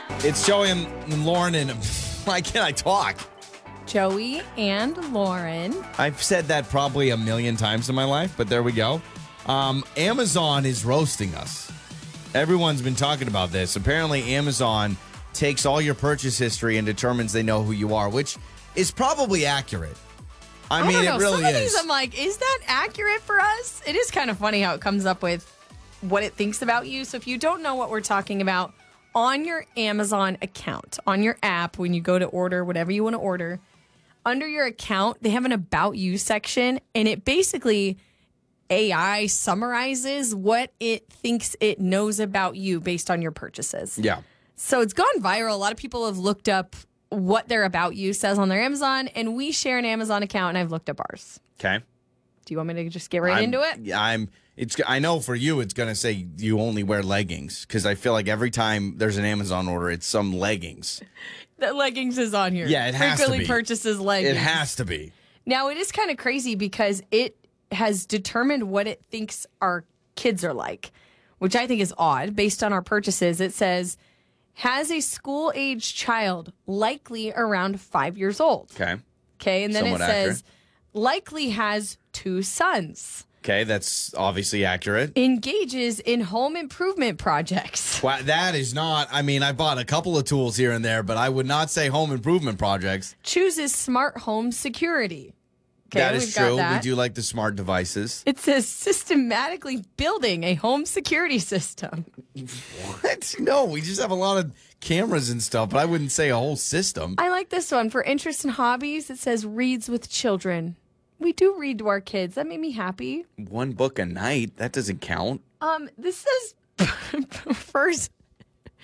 It's Joey and Lauren, and why can't I talk? Joey and Lauren. I've said that probably a million times in my life, but there we go. Amazon is roasting us. Everyone's been talking about this. Apparently, Amazon takes all your purchase history and determines they know who you are, which is probably accurate. I mean, don't know. it really Some of is. these I'm like, is that accurate for us? It is kind of funny how it comes up with what it thinks about you. So if you don't know what we're talking about, on your Amazon account, on your app, when you go to order whatever you want to order, under your account, they have an About You section, and it basically AI summarizes what it thinks it knows about you based on your purchases. Yeah. So it's gone viral. A lot of people have looked up what their About You says on their Amazon, and we share an Amazon account, and I've looked up ours. Okay. Do you want me to just get right into it? I know for you, it's going to say you only wear leggings because I feel like every time there's an Amazon order, it's some leggings. The leggings is on here. Yeah, it has to Frequently be. purchases leggings. It has to be. Now, it is kind of crazy because it has determined what it thinks our kids are like, which I think is odd. Based on our purchases, it says, has a school-age child, likely around 5 years old. Okay. And then Somewhat it says, accurate. likely has 2 sons. Okay, that's obviously accurate. Engages in home improvement projects. Wow, that is not, I mean, I bought a couple of tools here and there, but I would not say home improvement projects. Chooses smart home security. Okay, That is we've got true. that. We do like the smart devices. It says systematically building a home security system. What? No, we just have a lot of cameras and stuff, but I wouldn't say a whole system. I like this one. For interests and hobbies, it says reads with children. We do read to our kids. That made me happy. One book a night, that doesn't count. This says prefers